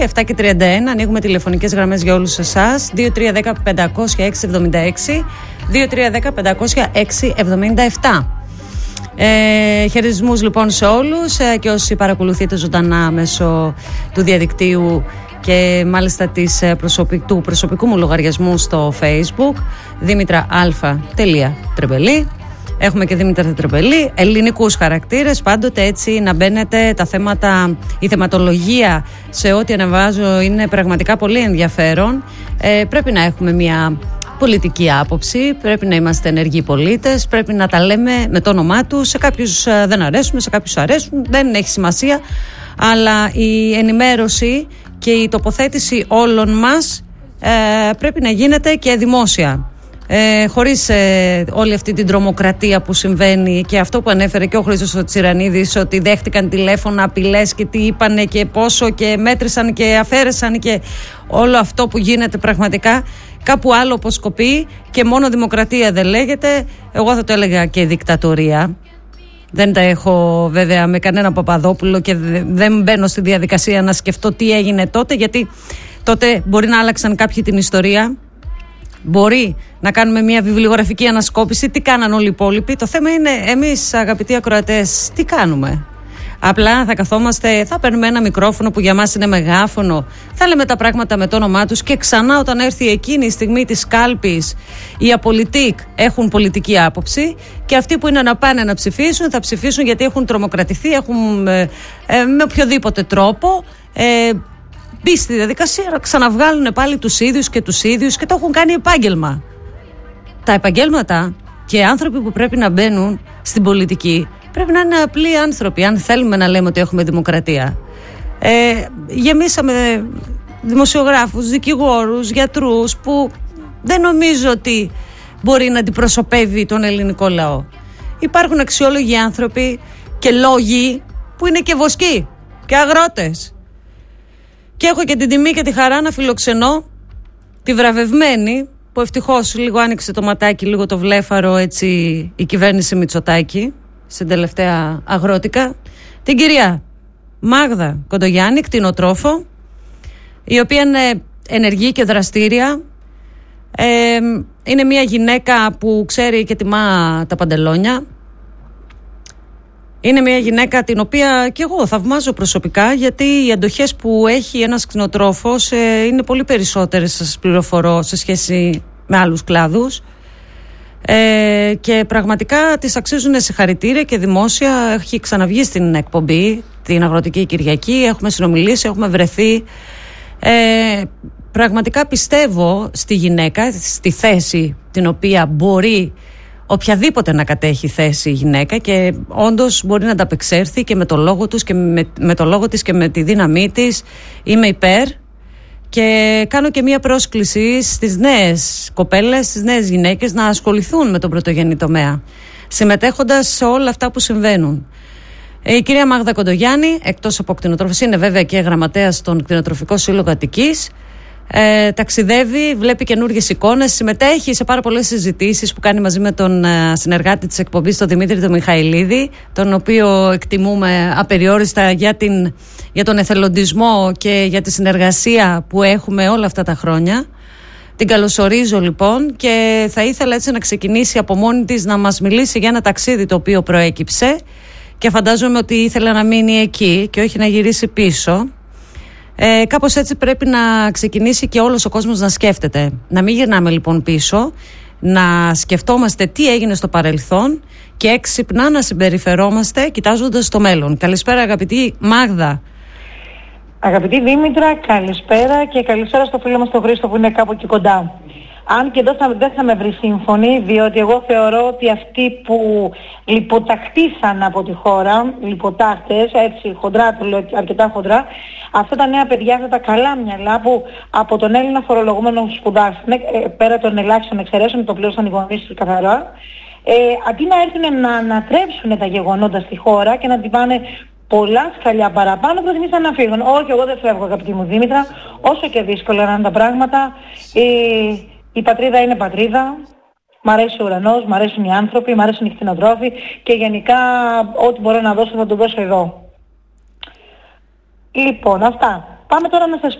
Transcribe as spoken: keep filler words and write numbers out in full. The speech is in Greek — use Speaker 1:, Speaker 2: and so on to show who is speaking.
Speaker 1: επτά και τριάντα ένα, ανοίγουμε τηλεφωνικές γραμμές για όλους εσάς. δύο τρία ένα μηδέν πέντε μηδέν μηδέν έξι εβδομήντα έξι, δύο τρία ένα μηδέν πέντε μηδέν μηδέν έξι εβδομήντα επτά. Ε, χαιρετισμούς λοιπόν σε όλους ε, και όσοι παρακολουθείτε ζωντανά μέσω του διαδικτύου και μάλιστα της, ε, προσωπικ, του προσωπικού μου λογαριασμού στο Facebook, Δήμητρα Α. Τρεμπελή. Έχουμε και Δήμητρα Τρεμπελή, ελληνικούς χαρακτήρες, πάντοτε έτσι να μπαίνετε τα θέματα, η θεματολογία σε ό,τι ανεβάζω είναι πραγματικά πολύ ενδιαφέρον. Ε, πρέπει να έχουμε μια πολιτική άποψη, πρέπει να είμαστε ενεργοί πολίτες, πρέπει να τα λέμε με το όνομά τους. Σε κάποιους δεν αρέσουν, σε κάποιους αρέσουν, δεν έχει σημασία, αλλά η ενημέρωση και η τοποθέτηση όλων μας ε, πρέπει να γίνεται και δημόσια. Ε, χωρίς ε, όλη αυτή την τρομοκρατία που συμβαίνει και αυτό που ανέφερε και ο Χρήστος ο Τσιρανίδης, ότι δέχτηκαν τηλέφωνα, απειλές και τι είπανε και πόσο και μέτρησαν και αφαίρεσαν και όλο αυτό που γίνεται πραγματικά κάπου άλλο αποσκοπεί και μόνο δημοκρατία δεν λέγεται. Εγώ θα το έλεγα και δικτατορία. Δεν τα έχω βέβαια με κανένα Παπαδόπουλο και δεν μπαίνω στη διαδικασία να σκεφτώ τι έγινε τότε, γιατί τότε μπορεί να άλλαξαν κάποιοι την ιστορία. Μπορεί να κάνουμε μια βιβλιογραφική ανασκόπηση, τι κάναν όλοι οι υπόλοιποι. Το θέμα είναι εμείς, αγαπητοί ακροατές, τι κάνουμε. Απλά θα καθόμαστε, θα παίρνουμε ένα μικρόφωνο που για μας είναι μεγάφωνο, θα λέμε τα πράγματα με το όνομά τους και ξανά όταν έρθει εκείνη η στιγμή της κάλπης, οι απολυτικ έχουν πολιτική άποψη και αυτοί που είναι να πάνε να ψηφίσουν θα ψηφίσουν γιατί έχουν τρομοκρατηθεί, έχουν ε, ε, με οποιοδήποτε τρόπο ε, μπει στη διαδικασία να ξαναβγάλουν πάλι τους ίδιους και τους ίδιους και το έχουν κάνει επάγγελμα. Τα επαγγέλματα και οι άνθρωποι που πρέπει να μπαίνουν στην πολιτική πρέπει να είναι απλοί άνθρωποι, αν θέλουμε να λέμε ότι έχουμε δημοκρατία. Ε, γεμίσαμε δημοσιογράφους, δικηγόρους, γιατρούς που δεν νομίζω ότι μπορεί να αντιπροσωπεύει τον ελληνικό λαό. Υπάρχουν αξιόλογοι άνθρωποι και λόγοι που είναι και βοσκοί και αγρότες. Και έχω και την τιμή και τη χαρά να φιλοξενώ τη βραβευμένη, που ευτυχώς λίγο άνοιξε το ματάκι, λίγο το βλέφαρο έτσι η κυβέρνηση Μητσοτάκη στην τελευταία αγρότικα, την κυρία Μάγδα Κοντογιάννη, κτηνοτρόφο, η οποία είναι ενεργή και δραστήρια. Ε, είναι μια γυναίκα που ξέρει και τιμά τα παντελόνια. Είναι μια γυναίκα την οποία και εγώ θαυμάζω προσωπικά, γιατί οι αντοχές που έχει ένας κτηνοτρόφος ε, είναι πολύ περισσότερες, σας πληροφορώ, σε σχέση με άλλους κλάδους. Ε, και πραγματικά τις αξίζουν συγχαρητήρια και δημόσια. Έχει ξαναβγεί στην εκπομπή την Αγροτική Κυριακή, έχουμε συνομιλήσει, έχουμε βρεθεί. Ε, πραγματικά πιστεύω στη γυναίκα, στη θέση την οποία μπορεί οποιαδήποτε να κατέχει θέση η γυναίκα και όντως μπορεί να ανταπεξέλθει και με το λόγο τους και με, με το λόγο της και με τη δύναμή της. Είμαι υπέρ και κάνω και μία πρόσκληση στις νέες κοπέλες, στις νέες γυναίκες να ασχοληθούν με τον πρωτογενή τομέα, συμμετέχοντας σε όλα αυτά που συμβαίνουν. Η κυρία Μάγδα Κοντογιάννη, εκτός από κτηνοτρόφος, είναι βέβαια και γραμματέας στον Κτηνοτροφικό Σύλλογο Αττικής. Ε, ταξιδεύει, βλέπει καινούργιες εικόνες, συμμετέχει σε πάρα πολλές συζητήσεις που κάνει μαζί με τον ε, συνεργάτη της εκπομπής, τον Δημήτρη τον Μιχαηλίδη, τον οποίο εκτιμούμε απεριόριστα για, την, για τον εθελοντισμό και για τη συνεργασία που έχουμε όλα αυτά τα χρόνια. Την καλωσορίζω λοιπόν και θα ήθελα έτσι να ξεκινήσει από μόνη της να μας μιλήσει για ένα ταξίδι το οποίο προέκυψε και φαντάζομαι ότι ήθελε να μείνει εκεί και όχι να γυρίσει πίσω. Ε, κάπως έτσι πρέπει να ξεκινήσει και όλος ο κόσμος να σκέφτεται. Να μην γυρνάμε λοιπόν πίσω, να σκεφτόμαστε τι έγινε στο παρελθόν και έξυπνα να συμπεριφερόμαστε κοιτάζοντας το μέλλον. Καλησπέρα αγαπητή Μάγδα.
Speaker 2: Αγαπητή Δήμητρα, καλησπέρα και καλησπέρα στο φίλο μας τον Χρήστο που είναι κάπου εκεί κοντά. Αν και εδώ θα, δεν θα με βρει σύμφωνη, διότι εγώ θεωρώ ότι αυτοί που λιποταχτήσαν από τη χώρα, λιποτάχτες, έτσι χοντρά, το λέω αρκετά χοντρά, αυτά τα νέα παιδιά, αυτά τα καλά μυαλά που από τον Έλληνα φορολογούμενο σπουδάσανε, πέρα των ελάχιστων εξαιρέσεων, το πλήρωσαν οι γονείς τους καθαρά, ε, αντί να έρθουν να ανατρέψουν τα γεγονότα στη χώρα και να την πάνε πολλά σκαλιά παραπάνω, προτιμήσαν να φύγουν. Όχι, εγώ δεν φεύγω, αγαπητή μου Δήμητρα, όσο και δύσκολα να είναι τα πράγματα. Ε, η πατρίδα είναι πατρίδα. Μ' αρέσει ο ουρανός, μ' αρέσουν οι άνθρωποι, μ' αρέσουν οι κτηνοτρόφοι και γενικά ό,τι μπορώ να δώσω θα το δώσω εδώ. Λοιπόν, αυτά. Πάμε τώρα να σας